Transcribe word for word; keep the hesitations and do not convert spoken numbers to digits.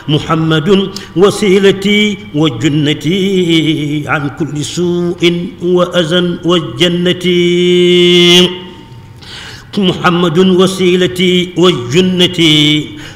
محمد وسيلتي وجنتي عن كل سوء وأذى والجنة محمد وسيلتي وجنتي